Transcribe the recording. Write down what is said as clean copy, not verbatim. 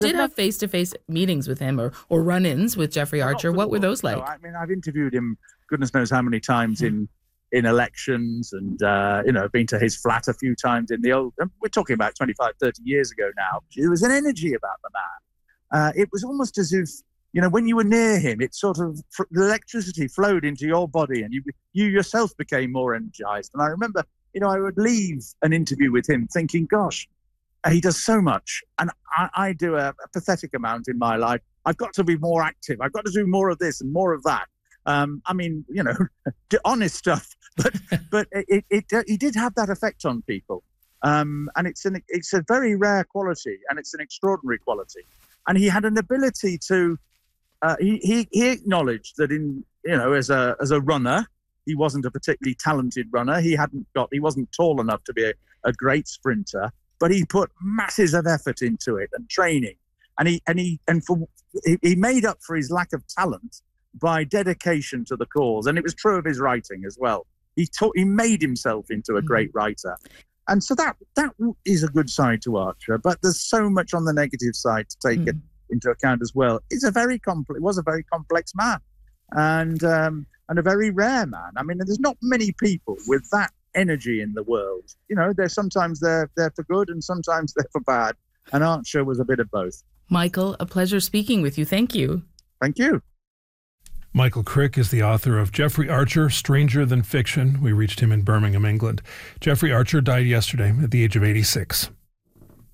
did have face-to-face meetings with him or run-ins with Jeffrey Archer. What were those like? No, I mean, I've interviewed him goodness knows how many times in elections, and been to his flat a few times in the old, we're talking about 25, 30 years ago now. There was an energy about the man. It was almost as if, when you were near him, it sort of, the electricity flowed into your body, and you yourself became more energized. And I remember, I would leave an interview with him thinking, gosh, he does so much, and I do a pathetic amount in my life. I've got to be more active. I've got to do more of this and more of that. Honest stuff, but he did have that effect on people, and it's a very rare quality, and it's an extraordinary quality. And he had an ability to. He acknowledged that as a runner, he wasn't a particularly talented runner. He wasn't tall enough to be a great sprinter, but he put masses of effort into it and training, and he made up for his lack of talent by dedication to the cause. And it was true of his writing as well. He made himself into a great writer. And so that is a good side to Archer, but there's so much on the negative side to take it into account as well. It was a very complex man, and a very rare man. I mean, there's not many people with that energy in the world. Sometimes they're for good and sometimes they're for bad. And Archer was a bit of both. Michael, a pleasure speaking with you. Thank you. Thank you. Michael Crick is the author of Jeffrey Archer, Stranger Than Fiction. We reached him in Birmingham, England. Jeffrey Archer died yesterday at the age of 86.